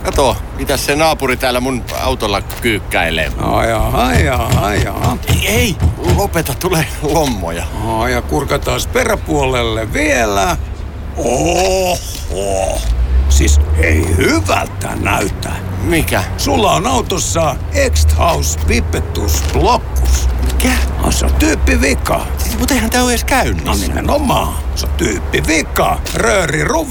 Kato, mitäs se naapuri täällä mun autolla kyykkäilee. Ajaa. Ei, lopeta, tulee lommoja. Ja kurkataan peräpuolelle vielä. Oho. Siis ei hyvältä näytä. Mikä? Sulla on autossa X-House Pipettus Blockus. Mikä? Se on tyyppivika. Mutta eihän tää ole edes käynnissä. No nimenomaan. Se on tyyppivika. Rööri